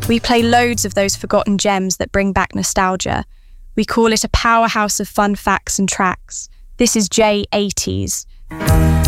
We play loads of those forgotten gems that bring back nostalgia. We call it a powerhouse of fun facts and tracks. This is J80s.